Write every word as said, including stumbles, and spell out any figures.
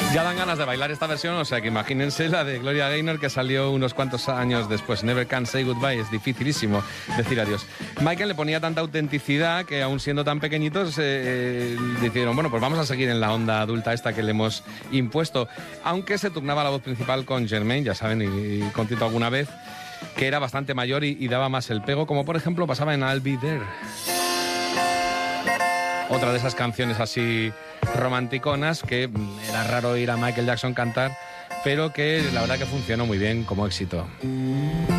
Ya dan ganas de bailar esta versión, o sea que imagínense la de Gloria Gaynor, que salió unos cuantos años después. Never Can Say Goodbye, es dificilísimo decir adiós. Michael le ponía tanta autenticidad que aún siendo tan pequeñitos eh, decidieron, bueno, pues vamos a seguir en la onda adulta esta que le hemos impuesto. Aunque se turnaba la voz principal con Jermaine, ya saben, y, y con Tito alguna vez, que era bastante mayor y, y daba más el pego, como por ejemplo pasaba en I'll Be There. Otra de esas canciones así romanticonas que era raro oír a Michael Jackson cantar, pero que la verdad que funcionó muy bien como éxito.